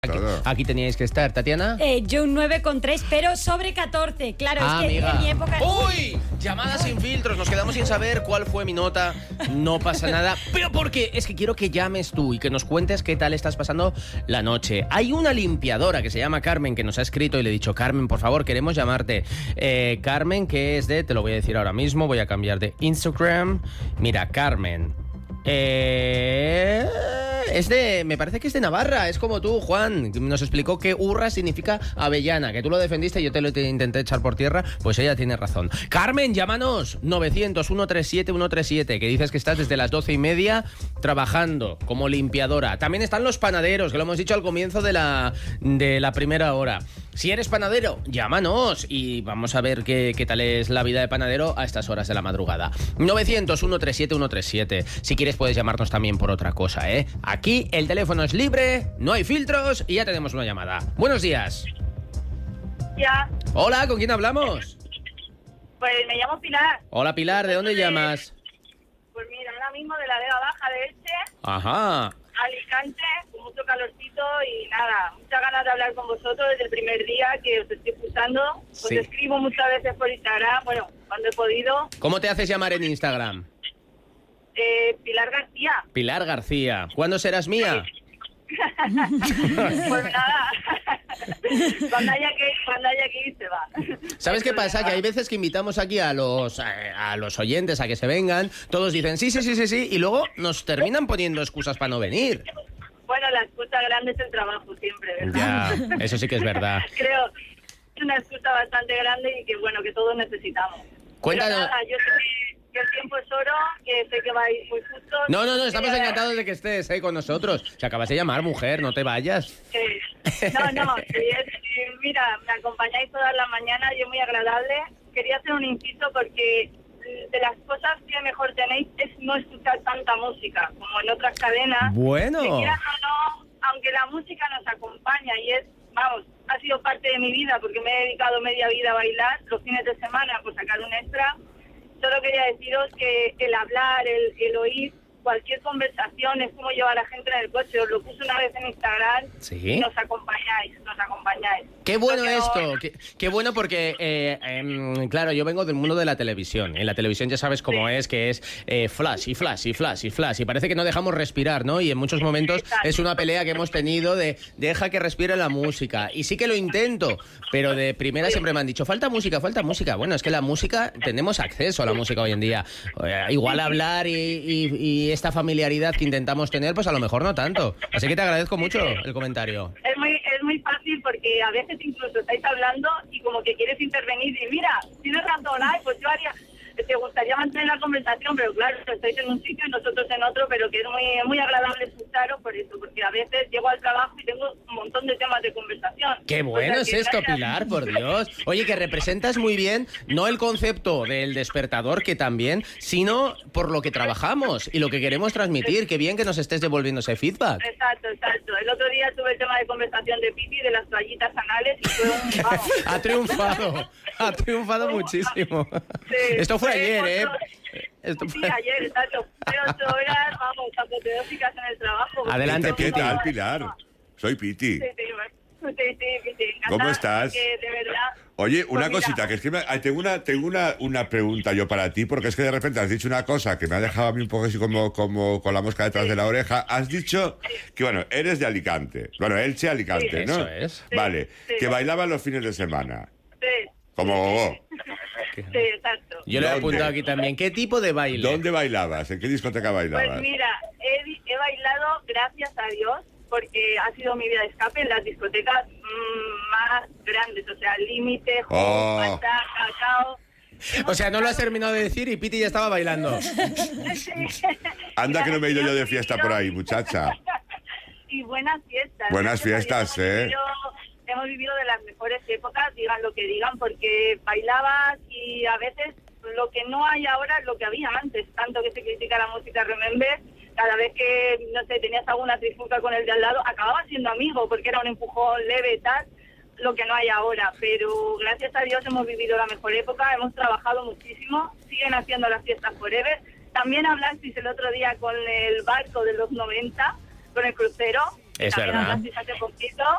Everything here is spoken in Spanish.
Aquí teníais que estar, Tatiana. Yo un 9,3, pero sobre 14. Claro, es que amiga. en mi época... ¡Uy! Llamadas sin filtros. Nos quedamos sin saber cuál fue mi nota. No pasa nada. Pero porque es que quiero que llames tú y que nos cuentes qué tal estás pasando la noche. Hay una limpiadora que se llama Carmen que nos ha escrito y le he dicho, Carmen, por favor, queremos llamarte. Carmen, que es de... Te lo voy a decir ahora mismo. Voy a cambiar de Instagram. Mira, Carmen... es de... Me parece que es de Navarra. Es como tú, Juan. Nos explicó que urra significa avellana. Que tú lo defendiste y yo te lo intenté echar por tierra. Pues ella tiene razón. Carmen, llámanos. 900-137-137. Que dices que estás desde las 12:30 trabajando como limpiadora. También están los panaderos, que lo hemos dicho al comienzo de la primera hora. Si eres panadero, llámanos y vamos a ver qué tal es la vida de panadero a estas horas de la madrugada. 900-137-137. Si quieres puedes llamarnos también por otra cosa, ¿eh? Aquí el teléfono es libre, no hay filtros y ya tenemos una llamada. Buenos días. Ya. Hola, ¿con quién hablamos? Pues me llamo Pilar. Hola, Pilar, ¿de dónde llamas? Pues mira, ahora mismo de la Vega Baja de Elche, Ajá. Alicante, con mucho calorcito y nada, muchas ganas de hablar con vosotros desde el primer día que os estoy escuchando. Os Sí. escribo muchas veces por Instagram, bueno, cuando he podido. ¿Cómo te haces llamar en Instagram? Pilar García. Pilar García. ¿Cuándo serás mía? Pues nada, cuando haya que ir se va. ¿Sabes qué pasa? Que hay veces que invitamos aquí a los oyentes a que se vengan, todos dicen sí, y luego nos terminan poniendo excusas para no venir. Bueno, la excusa grande es el trabajo siempre, ¿verdad? Ya, eso sí que es verdad. Creo que es una excusa bastante grande y que bueno, que todos necesitamos. Cuéntanos. Pero nada, yo sé que el tiempo es oro, que sé que vais muy justo. No, estamos encantados de que estés con nosotros. Se acabas de llamar, mujer, no te vayas. Mira, me acompañáis todas las mañanas y es muy agradable. Quería hacer un inciso porque de las cosas que mejor tenéis es no escuchar tanta música, como en otras cadenas. Bueno. Que quieras o no, aunque la música nos acompaña y es, vamos, ha sido parte de mi vida porque me he dedicado media vida a bailar, los fines de semana pues sacar un extra. Solo quería deciros que el hablar, el oír, cualquier conversación es como llevar a la gente en el coche. Os lo puse una vez en Instagram. Sí. Y nos acompañáis. Qué bueno esto, qué bueno porque, claro, yo vengo del mundo de la televisión. En la televisión ya sabes cómo es, que es flash y parece que no dejamos respirar, ¿no? Y en muchos momentos es una pelea que hemos tenido de deja que respire la música. Y sí que lo intento, pero de primera siempre me han dicho falta música. Bueno, es que la música, tenemos acceso a la música hoy en día. Igual hablar y esta familiaridad que intentamos tener, pues a lo mejor no tanto. Así que te agradezco mucho el comentario. Es muy fácil porque a veces incluso estáis hablando y como que quieres intervenir y mira, tienes razón, pues yo haría... Te gustaría mantener la conversación, pero claro, estáis en un sitio y nosotros en otro, pero que es muy agradable escucharos por eso, porque a veces llego al trabajo y tengo un montón de temas de conversación. ¡Qué bueno es esto, gracias. Pilar, por Dios! Oye, que representas muy bien, no el concepto del despertador, que también, sino por lo que trabajamos y lo que queremos transmitir. Qué bien que nos estés devolviendo ese feedback. Exacto. El otro día tuve el tema de conversación de Piti, de las toallitas anales, y fue un... Vamos. Ha triunfado muchísimo. Sí, Esto fue ayer, ¿eh? Ayer, exacto. Fue 8 horas, vamos, apoteósicas en el trabajo. Adelante, ¿Qué Piti. tal, Pilar? Soy Piti. Sí, Piti. ¿Cómo estás? De verdad. Oye, Pues una mira, cosita, que es que tengo una pregunta yo para ti, porque es que de repente has dicho una cosa que me ha dejado a mí un poco así como con la mosca detrás de la oreja. Has dicho que, bueno, eres de Alicante. Bueno, Elche, Alicante, Sí. ¿no? Eso es. Vale, Sí. que bailaban los fines de semana. Sí. Como Gogó. Sí, exacto. Yo le he ¿Dónde? apuntado aquí también. ¿Qué tipo de baile? ¿Dónde bailabas? ¿En qué discoteca bailabas? Pues mira, he bailado, gracias a Dios, porque ha sido mi vía de escape en las discotecas más grandes, o sea, Límite, Pata, Cacao. O sea, no lo has terminado de decir y Piti ya estaba bailando. Anda que no me he ido yo de fiesta por ahí, muchacha. Y buenas fiestas. Buenas fiestas, Hemos vivido de las mejores épocas, digan lo que digan, porque bailabas y a veces lo que no hay ahora es lo que había antes, tanto que se critica la música Remember, cada vez que, no sé, tenías alguna trifulca con el de al lado, acababas siendo amigo, porque era un empujón leve y tal, lo que no hay ahora, pero gracias a Dios hemos vivido la mejor época, hemos trabajado muchísimo, siguen haciendo las fiestas forever. También hablasteis el otro día con el barco de los 90, con el crucero. Es también verdad. hablasteis hace poquito.